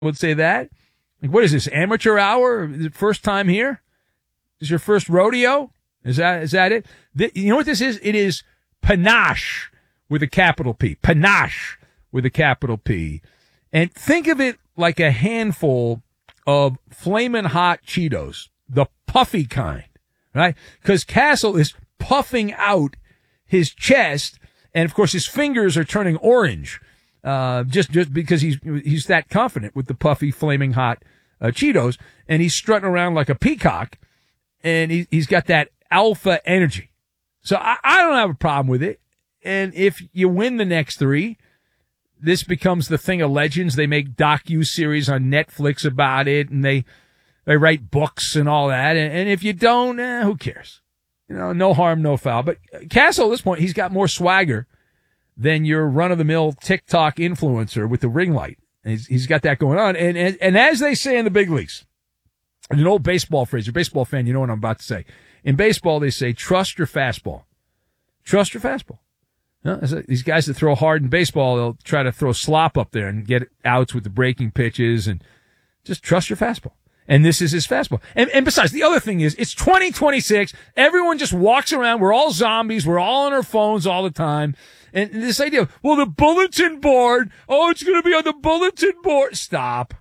would say that. Like, what is this, amateur hour? Is it first time here? Is your first rodeo? Is that it? You know what this is? It is panache with a capital P. Panache with a capital P. And think of it like a handful of flaming hot Cheetos, the puffy kind, right? Because Castle is puffing out his chest, and of course his fingers are turning orange, just because he's that confident with the puffy, flaming hot Cheetos, and he's strutting around like a peacock, and he's got that alpha energy. So I don't have a problem with it. And if you win the next three, this becomes the thing of legends. They make docu-series on Netflix about it, and they write books and all that. And if you don't, who cares? You know, no harm, no foul. But Castle, at this point, he's got more swagger than your run-of-the-mill TikTok influencer with the ring light. He's got that going on. And as they say in the big leagues, an old baseball phrase, you're a baseball fan, you know what I'm about to say. In baseball, they say, trust your fastball. Trust your fastball. You know, these guys that throw hard in baseball, they'll try to throw slop up there and get outs with the breaking pitches, and just trust your fastball. And this is his fastball. And besides, the other thing is, it's 2026. Everyone just walks around. We're all zombies. We're all on our phones all the time. And this idea of, well, the bulletin board, it's going to be on the bulletin board. Stop.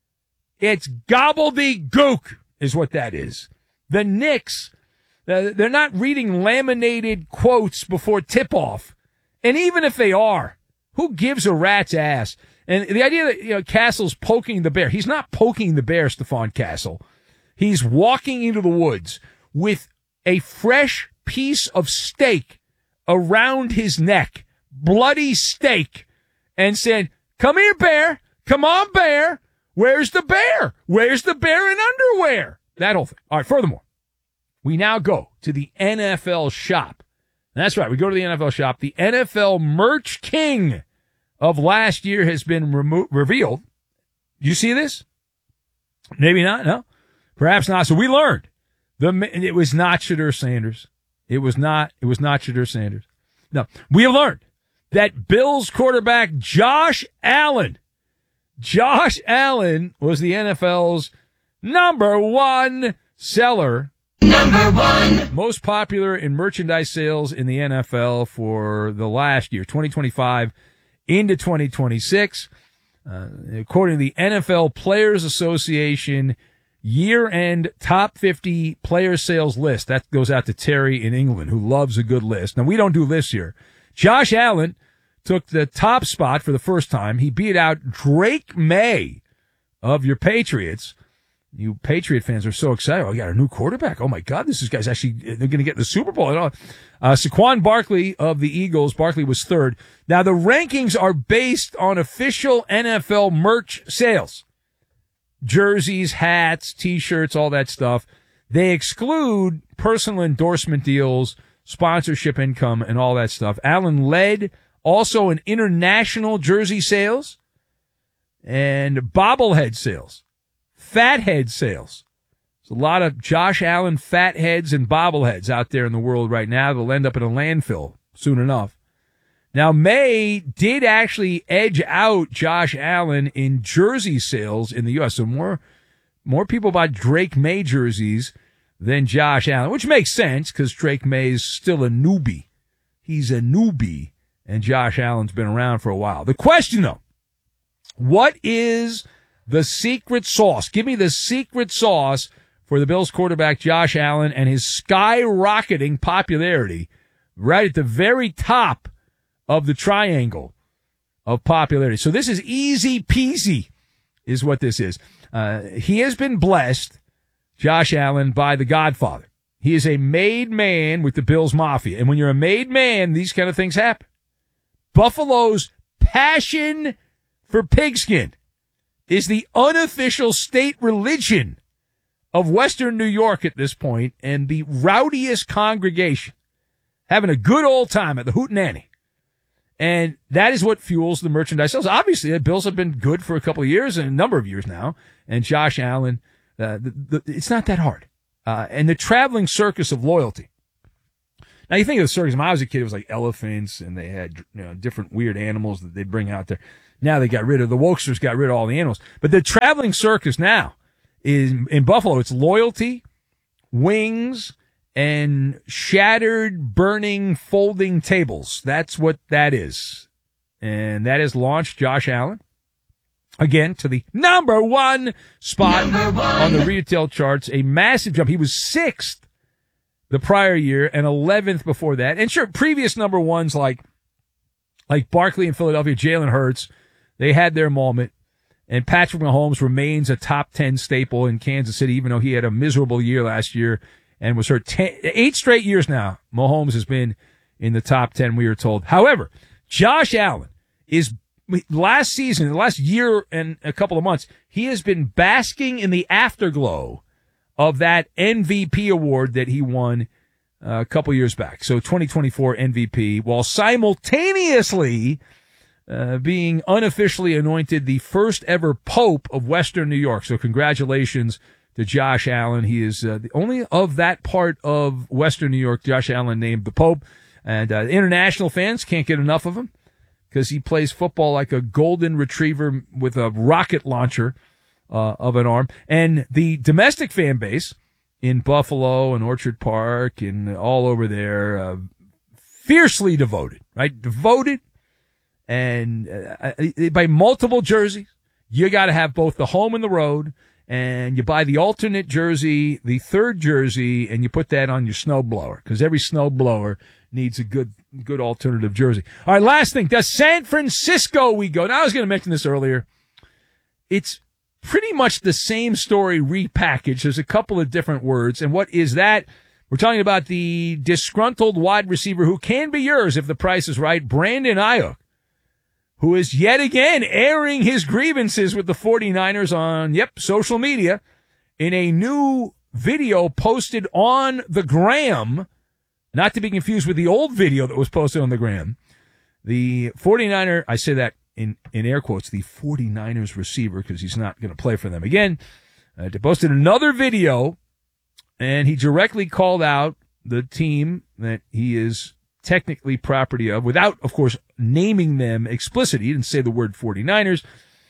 It's gobbledygook is what that is. The Knicks, they're not reading laminated quotes before tip-off. And even if they are, who gives a rat's ass? And the idea that, Castle's poking the bear. He's not poking the bear, Stephon Castle. He's walking into the woods with a fresh piece of steak around his neck, bloody steak, and saying, come here, bear. Come on, bear. Where's the bear? Where's the bear in underwear? That whole thing. All right, furthermore, we now go to the NFL shop. That's right. We go to the NFL shop. The NFL merch king of last year has been revealed. You see this? Maybe not. No, perhaps not. So we learned it was not Shedeur Sanders. It was not Shedeur Sanders. No, we learned that Bills quarterback Josh Allen was the NFL's number one seller. Number one. Most popular in merchandise sales in the NFL for the last year, 2025 into 2026. According to the NFL Players Association year-end top 50 player sales list. That goes out to Terry in England, who loves a good list. Now, we don't do lists here. Josh Allen took the top spot for the first time. He beat out Drake May of your Patriots. You Patriot fans are so excited. Oh, you got a new quarterback. Oh, my God, this guy's actually, they're going to get the Super Bowl. Saquon Barkley of the Eagles. Barkley was third. Now, the rankings are based on official NFL merch sales. Jerseys, hats, T-shirts, all that stuff. They exclude personal endorsement deals, sponsorship income, and all that stuff. Allen led also in international jersey sales and bobblehead sales. Fathead sales. There's a lot of Josh Allen fatheads and bobbleheads out there in the world right now. They'll end up in a landfill soon enough. Now, May did actually edge out Josh Allen in jersey sales in the U.S. So more people bought Drake May jerseys than Josh Allen, which makes sense because Drake May's still a newbie. He's a newbie, and Josh Allen's been around for a while. The question, though, what is the secret sauce? Give me the secret sauce for the Bills quarterback Josh Allen and his skyrocketing popularity right at the very top of the triangle of popularity. So this is easy peasy is what this is. He has been blessed, Josh Allen, by the Godfather. He is a made man with the Bills Mafia. And when you're a made man, these kind of things happen. Buffalo's passion for pigskin is the unofficial state religion of Western New York at this point, and the rowdiest congregation having a good old time at the Hootenanny. And that is what fuels the merchandise sales. Obviously, the Bills have been good for a couple of years and a number of years now. And Josh Allen, it's not that hard. And the traveling circus of loyalty. Now, you think of the circus. When I was a kid, it was like elephants, and they had different weird animals that they'd bring out there. Now they got rid of the Wokesters, got rid of all the animals. But the traveling circus now is in Buffalo. It's loyalty, wings, and shattered, burning, folding tables. That's what that is. And that has launched Josh Allen again to the number one spot on the retail charts. A massive jump. He was 6th the prior year and 11th before that. And sure, previous number ones like Barkley in Philadelphia, Jalen Hurts, they had their moment. And Patrick Mahomes remains a top 10 staple in Kansas City, even though he had a miserable year last year and was hurt 8 straight years now. Mahomes has been in the top 10, we are told. However, Josh Allen is last season, the last year and a couple of months, he has been basking in the afterglow of that MVP award that he won a couple years back. So 2024 MVP, while simultaneously being unofficially anointed the first ever Pope of Western New York. So congratulations to Josh Allen. He is the only of that part of Western New York, Josh Allen named the Pope. And international fans can't get enough of him because he plays football like a golden retriever with a rocket launcher of an arm. And the domestic fan base in Buffalo and Orchard Park and all over there, fiercely devoted, right? Devoted. And by multiple jerseys, you got to have both the home and the road. And you buy the alternate jersey, the third jersey, and you put that on your snowblower because every snowblower needs a good alternative jersey. All right, last thing. To San Francisco we go. Now, I was going to mention this earlier. It's pretty much the same story repackaged. There's a couple of different words. And what is that? We're talking about the disgruntled wide receiver who can be yours if the price is right, Brandon Ayuk, who is yet again airing his grievances with the 49ers on, social media in a new video posted on the Gram, not to be confused with the old video that was posted on the Gram. The 49er, I say that in air quotes, the 49ers receiver, because he's not going to play for them again, they posted another video, and he directly called out the team that he is technically property of, without, of course, naming them explicitly. He didn't say the word 49ers.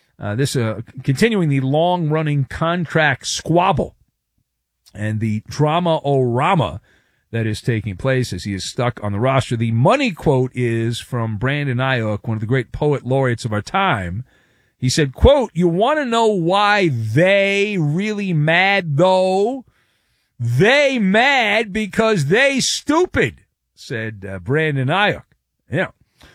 Continuing the long-running contract squabble and the drama-o-rama that is taking place as he is stuck on the roster. The money quote is from Brandon Ayuk, one of the great poet laureates of our time. He said, quote, "You want to know why they really mad, though? They mad because they stupid," said Brandon Ayuk. Yeah,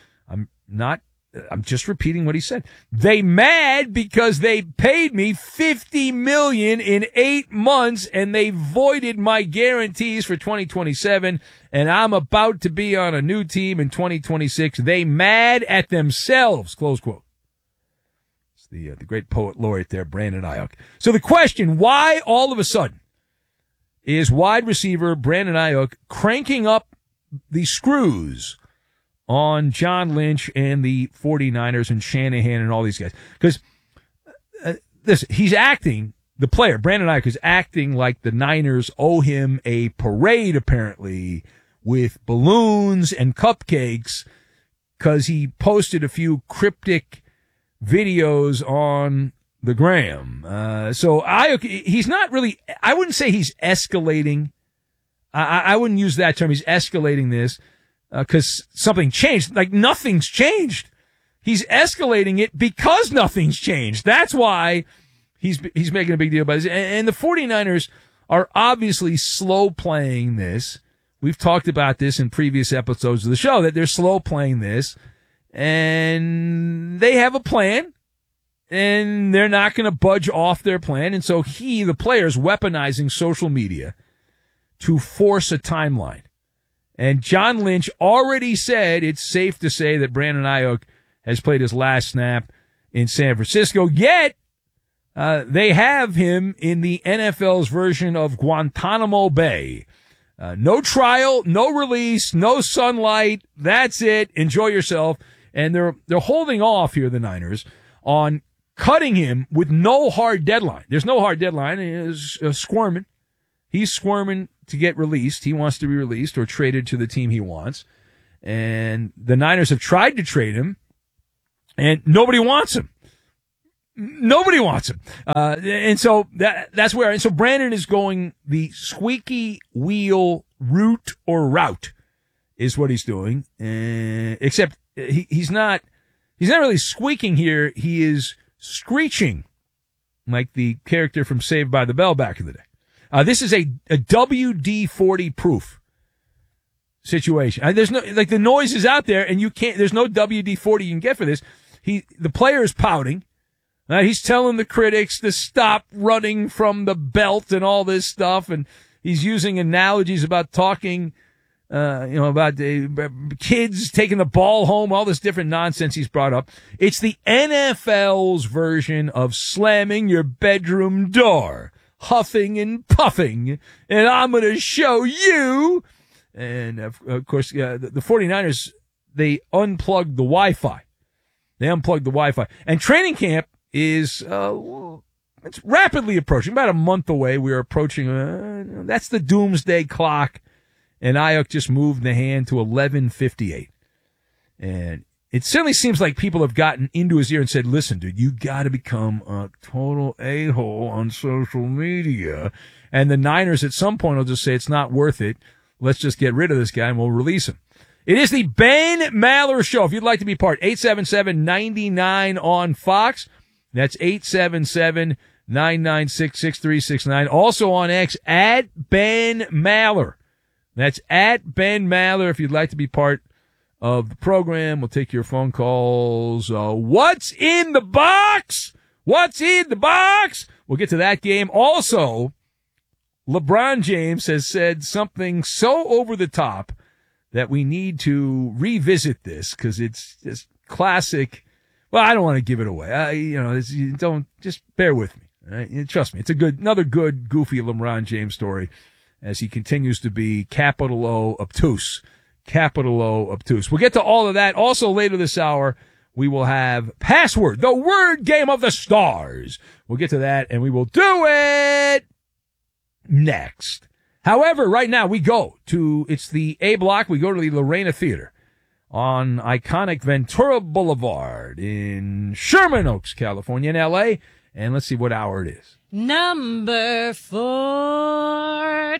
I'm just repeating what he said. "They mad because they paid me $50 million in 8 months and they voided my guarantees for 2027 and I'm about to be on a new team in 2026. They mad at themselves," close quote. It's the great poet laureate there, Brandon Ayuk. So the question, why all of a sudden is wide receiver Brandon Ayuk cranking up the screws on John Lynch and the 49ers and Shanahan and all these guys? Because he's acting, the player, Brandon Ayuk, is acting like the Niners owe him a parade, apparently, with balloons and cupcakes, because he posted a few cryptic videos on the Gram. So Ayuk, he's not really, I wouldn't say he's escalating. I wouldn't use that term. He's escalating this. Because something changed. Like, nothing's changed. He's escalating it because nothing's changed. That's why he's making a big deal about this. And the 49ers are obviously slow playing this. We've talked about this in previous episodes of the show, that they're slow playing this. And they have a plan. And they're not going to budge off their plan. And so the player, is weaponizing social media to force a timeline. And John Lynch already said it's safe to say that Brandon Ayuk has played his last snap in San Francisco. Yet, they have him in the NFL's version of Guantanamo Bay. No trial, no release, no sunlight. That's it. Enjoy yourself. And they're holding off here, the Niners, on cutting him with no hard deadline. There's no hard deadline. He's squirming. He's squirming to get released. He wants to be released or traded to the team he wants. And the Niners have tried to trade him And nobody wants him. Nobody wants him. And so that's where, and so Brandon is going the squeaky wheel route is what he's doing. Except he's not really squeaking here. He is screeching like the character from Saved by the Bell back in the day. This is a WD-40 proof situation. There's no, like, the noise is out there and there's no WD-40 you can get for this. The player is pouting. He's telling the critics to stop running from the belt and all this stuff. And he's using analogies about talking, about kids taking the ball home, all this different nonsense he's brought up. It's the NFL's version of slamming your bedroom door, huffing and puffing, and I'm going to show you. And of course, the 49ers, they unplugged the Wi-Fi. And training camp is, it's rapidly approaching, about a month away. We're approaching, that's the doomsday clock. And Ayuk just moved the hand to 11:58. And it certainly seems like people have gotten into his ear and said, listen, dude, you got to become a total a-hole on social media. And the Niners at some point will just say, it's not worth it. Let's just get rid of this guy and we'll release him. It is the Ben Maller Show. If you'd like to be part, 877-99 on Fox. That's 877-996-6369. Also on X, at Ben Maller. That's at Ben Maller. If you'd like to be part of the program, we'll take your phone calls. What's in the box? What's in the box? We'll get to that game. Also, LeBron James has said something so over the top that we need to revisit this because it's just classic. Well, I don't want to give it away. Just bear with me. Right? Trust me. It's another good, goofy LeBron James story as he continues to be capital O obtuse. Capital O obtuse. We'll get to all of that. Also later this hour, we will have Password, the word game of the stars. We'll get to that and we will do it next. However, right now it's the A block. We go to the Lorena Theater on iconic Ventura Boulevard in Sherman Oaks, California, in L.A. And let's see what hour it is. Number 4.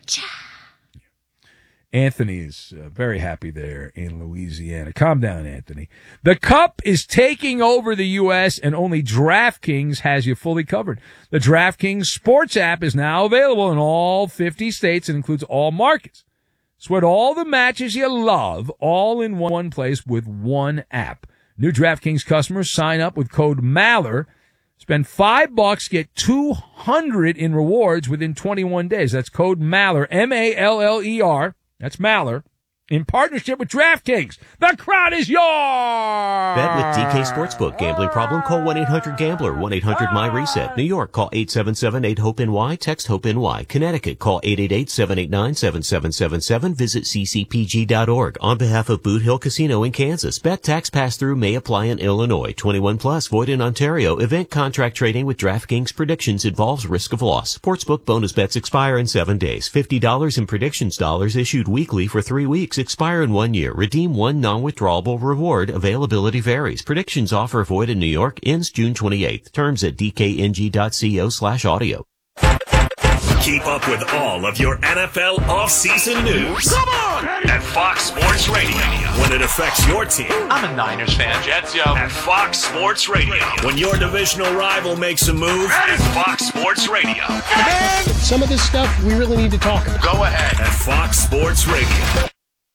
Anthony is very happy there in Louisiana. Calm down, Anthony. The Cup is taking over the U.S. and only DraftKings has you fully covered. The DraftKings Sports app is now available in all 50 states and includes all markets. Sweat all the matches you love all in one place with one app. New DraftKings customers sign up with code MALLER. Spend $5, get $200 in rewards within 21 days. That's code MALLER, M-A-L-L-E-R. That's Maller. In partnership with DraftKings. The crowd is yours! Bet with DK Sportsbook. Gambling problem? Call 1-800-GAMBLER. 1-800-MY-RESET. New York, call 877-8-HOPE-NY. Text HOPE-NY. Connecticut, call 888-789-7777. Visit ccpg.org. On behalf of Boot Hill Casino in Kansas, bet tax pass-through may apply in Illinois. 21 plus, void in Ontario. Event contract trading with DraftKings predictions involves risk of loss. Sportsbook bonus bets expire in 7 days. $50 in predictions dollars issued weekly for 3 weeks. Expire in 1 year. Redeem one non-withdrawable reward. Availability varies. Predictions offer void in New York. Ends June 28th. Terms at dkng.co/audio. Keep up with all of your NFL offseason news. Come on! At Fox Sports Radio. When it affects your team. I'm a Niners fan, Jets, yo. At Fox Sports Radio. When your divisional rival makes a move. At Fox Sports Radio. Man, some of this stuff we really need to talk about. Go ahead. At Fox Sports Radio.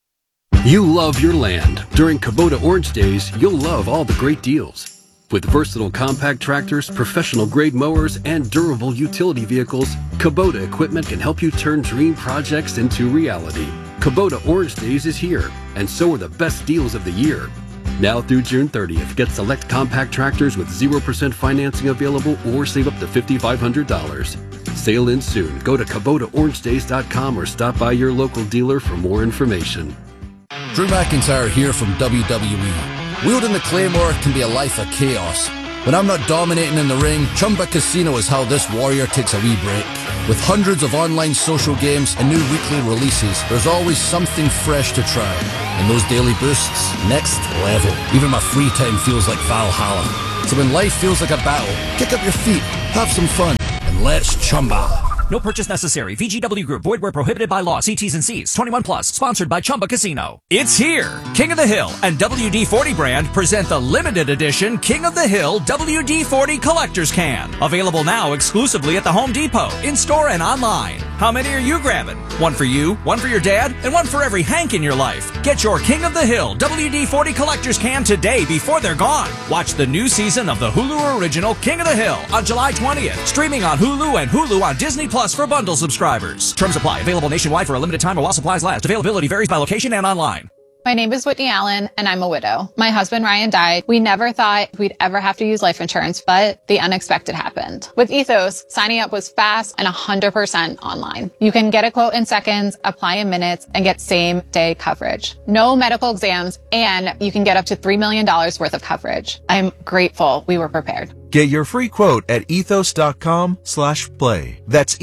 You love your land. During Kubota Orange Days, you'll love all the great deals. With versatile compact tractors, professional-grade mowers, and durable utility vehicles, Kubota equipment can help you turn dream projects into reality. Kubota Orange Days is here, and so are the best deals of the year. Now through June 30th, get select compact tractors with 0% financing available or save up to $5,500. Sale ends soon. Go to KubotaOrangeDays.com or stop by your local dealer for more information. Drew McIntyre here from WWE. Wielding the Claymore can be a life of chaos. When I'm not dominating in the ring, Chumba Casino is how this warrior takes a wee break. With hundreds of online social games and new weekly releases, there's always something fresh to try. And those daily boosts, next level. Even my free time feels like Valhalla. So when life feels like a battle, kick up your feet, have some fun, and let's Chumba. No purchase necessary. VGW Group. Void where prohibited by law. See T's and C's. 21 plus. Sponsored by Chumba Casino. It's here. King of the Hill and WD-40 brand present the limited edition King of the Hill WD-40 Collector's Can. Available now exclusively at the Home Depot, in-store and online. How many are you grabbing? One for you, one for your dad, and one for every Hank in your life. Get your King of the Hill WD-40 Collector's Can today before they're gone. Watch the new season of the Hulu original King of the Hill on July 20th. Streaming on Hulu and Hulu on Disney Plus for bundle subscribers. Terms apply. Available nationwide for a limited time or while supplies last. Availability varies by location and online. My name is Whitney Allen, and I'm a widow. My husband, Ryan, died. We never thought we'd ever have to use life insurance, but the unexpected happened. With Ethos, signing up was fast and 100% online. You can get a quote in seconds, apply in minutes, and get same-day coverage. No medical exams, and you can get up to $3 million worth of coverage. I'm grateful we were prepared. Get your free quote at ethos.com/play. That's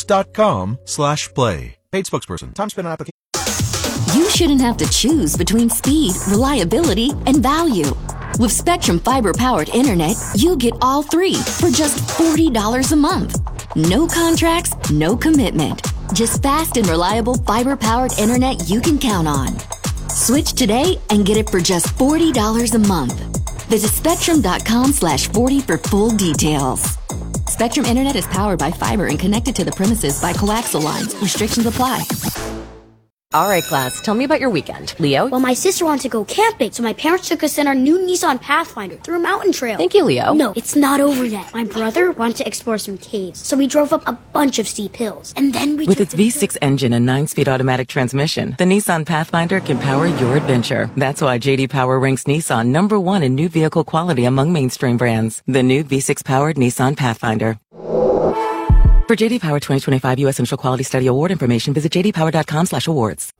ethos.com/play. Paid spokesperson. Time spent on application. You shouldn't have to choose between speed, reliability, and value. With Spectrum fiber-powered internet, you get all three for just $40 a month. No contracts, no commitment. Just fast and reliable fiber-powered internet you can count on. Switch today and get it for just $40 a month. Visit Spectrum.com/40 for full details. Spectrum Internet is powered by fiber and connected to the premises by coaxial lines. Restrictions apply. All right, class, tell me about your weekend. Leo? Well, my sister wanted to go camping, so my parents took us in our new Nissan Pathfinder through a mountain trail. Thank you, Leo. No, it's not over yet. My brother wanted to explore some caves, so we drove up a bunch of steep hills. And then we With its V6 engine and 9-speed automatic transmission, the Nissan Pathfinder can power your adventure. That's why J.D. Power ranks Nissan #1 in new vehicle quality among mainstream brands. The new V6-powered Nissan Pathfinder. For J.D. Power 2025 U.S. Initial Quality Study Award information, visit jdpower.com/awards.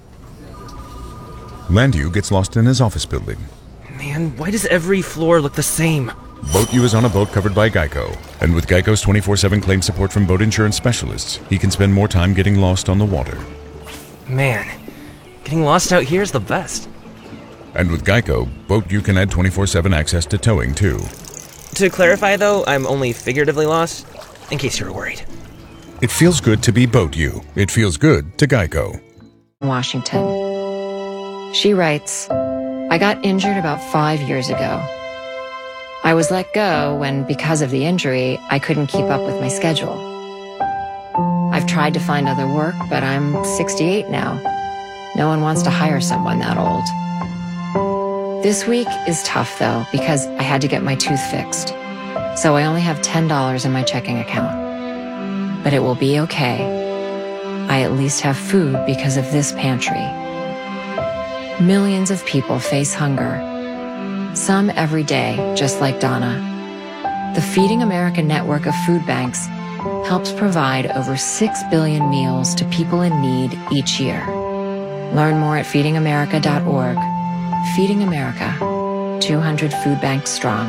Landu gets lost in his office building. Man, why does every floor look the same? BoatU is on a boat covered by Geico. And with Geico's 24/7 claim support from boat insurance specialists, he can spend more time getting lost on the water. Man, getting lost out here is the best. And with Geico, BoatU can add 24/7 access to towing, too. To clarify, though, I'm only figuratively lost, in case you were worried. It feels good to be BoatU. It feels good to Geico. Washington. She writes, I got injured about 5 years ago. I was let go when, because of the injury, I couldn't keep up with my schedule. I've tried to find other work, but I'm 68 now. No one wants to hire someone that old. This week is tough, though, because I had to get my tooth fixed. So I only have $10 in my checking account. But it will be okay. I at least have food because of this pantry. Millions of people face hunger. Some every day, just like Donna. The Feeding America network of food banks helps provide over 6 billion meals to people in need each year. Learn more at feedingamerica.org. Feeding America, 200 food banks strong.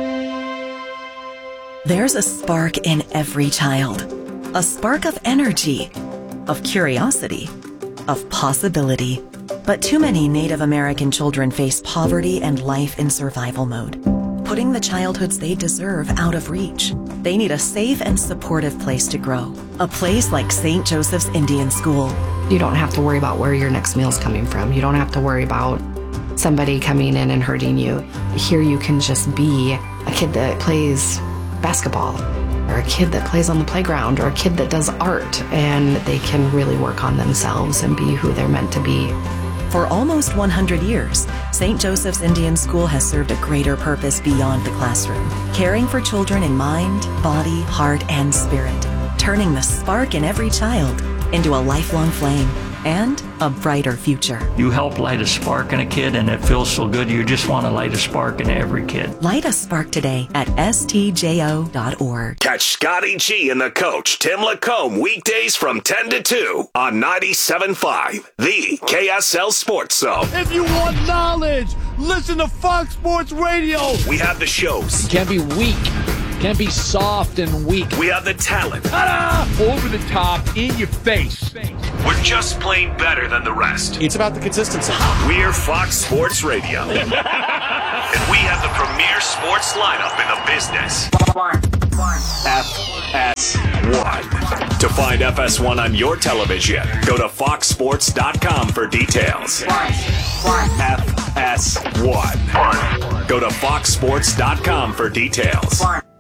There's a spark in every child. A spark of energy, of curiosity, of possibility. But too many Native American children face poverty and life in survival mode, putting the childhoods they deserve out of reach. They need a safe and supportive place to grow. A place like St. Joseph's Indian School. You don't have to worry about where your next meal's coming from. You don't have to worry about somebody coming in and hurting you. Here you can just be a kid that plays basketball, or a kid that plays on the playground, or a kid that does art, and they can really work on themselves and be who they're meant to be. For almost 100 years, St. Joseph's Indian School has served a greater purpose beyond the classroom, caring for children in mind, body, heart, and spirit, turning the spark in every child into a lifelong flame and a brighter future. You help light a spark in a kid, and it feels so good. You just want to light a spark in every kid. Light a spark today at stjo.org. Catch Scotty G and the coach, Tim Lacombe, weekdays from 10 to 2 on 97.5, the KSL Sports Zone. If you want knowledge, listen to Fox Sports Radio. We have the shows. You can't be weak. Can't be soft and weak. We have the talent. Over the top, in your face. We're just plain better than the rest. It's about the consistency. We're Fox Sports Radio. And we have the premier sports lineup in the business. FS1. To find FS1 on your television, go to foxsports.com for details. FS1. Go to foxsports.com for details.